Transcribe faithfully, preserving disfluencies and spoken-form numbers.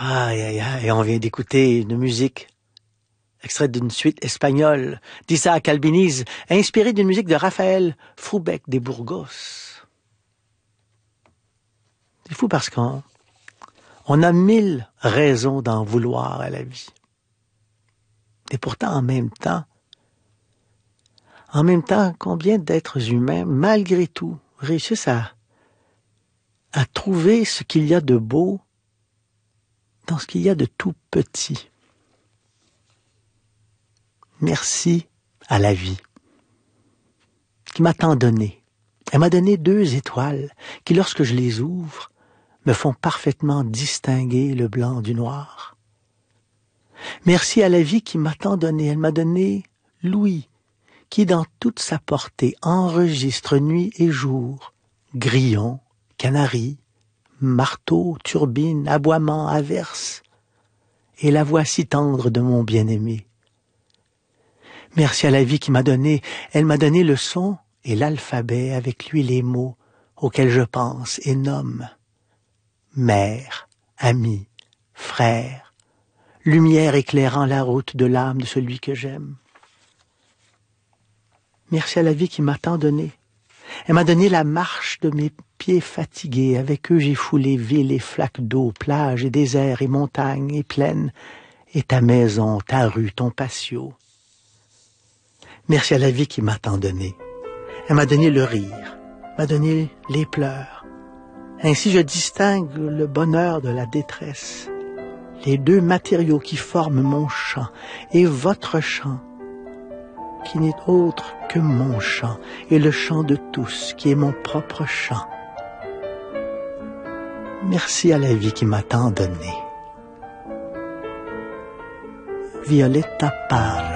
Aïe, aïe, aïe, on vient d'écouter une musique extraite d'une suite espagnole d'Isaac Albéniz, inspirée d'une musique de Raphaël Froubek des Burgos. C'est fou parce qu'on on a mille raisons d'en vouloir à la vie. Et pourtant, en même temps, en même temps, combien d'êtres humains, malgré tout, réussissent à, à trouver ce qu'il y a de beau dans ce qu'il y a de tout petit. Merci à la vie qui m'a tant donné. Elle m'a donné deux étoiles qui, lorsque je les ouvre, me font parfaitement distinguer le blanc du noir. Merci à la vie qui m'a tant donné. Elle m'a donné l'ouïe qui, dans toute sa portée, enregistre nuit et jour, grillons, canaris, marteaux, turbines, aboiements, averses, et la voix si tendre de mon bien-aimé. Merci à la vie qui m'a donné, elle m'a donné le son et l'alphabet, avec lui les mots auxquels je pense et nomme. Mère, ami, frère, lumière éclairant la route de l'âme de celui que j'aime. Merci à la vie qui m'a tant donné. Elle m'a donné la marche de mes pieds fatigués. Avec eux, j'ai foulé villes et flaques d'eau, plages et déserts et montagnes et plaines, et ta maison, ta rue, ton patio. Merci à la vie qui m'a tant donné. Elle m'a donné le rire, m'a donné les pleurs. Ainsi je distingue le bonheur de la détresse, les deux matériaux qui forment mon chant et votre chant, qui n'est autre que mon chant et le chant de tous, qui est mon propre chant. Merci à la vie qui m'a tant donné. Violetta Parra.